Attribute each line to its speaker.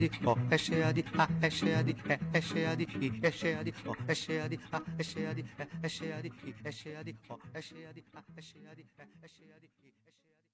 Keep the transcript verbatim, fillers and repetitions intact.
Speaker 1: ó, é cheia de, ah, é cheia de, é, é cheia de, i, é cheia de, ó, é cheia de, ah, é cheia de, é, é cheia de, i, é cheia de, ó, é cheia de, ah, é cheia de, é, é cheia de, i, é cheia de.